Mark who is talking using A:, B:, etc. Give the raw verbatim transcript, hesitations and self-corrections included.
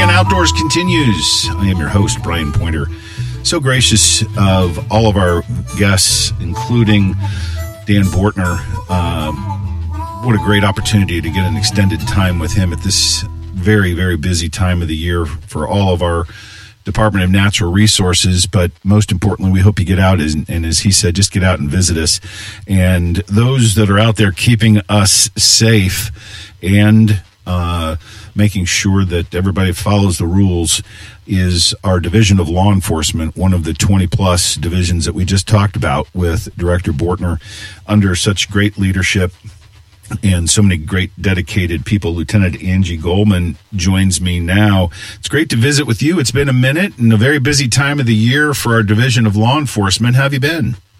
A: and Outdoors continues. I am your host, Brian Pointer. So gracious of all of our guests, including Dan Bortner. Uh, what a great opportunity to get an extended time with him at this very, very busy time of the year for all of our Department of Natural Resources. But most importantly, we hope you get out, and, and as he said, just get out and visit us. And those that are out there keeping us safe and uh, making sure that everybody follows the rules is our Division of Law Enforcement, one of the twenty-plus divisions that we just talked about with Director Bortner, under such great leadership and so many great dedicated people. Lieutenant Angie Goldman joins me now. It's great to visit with you. It's been a minute and a very busy time of the year for our Division of Law Enforcement. How have you been?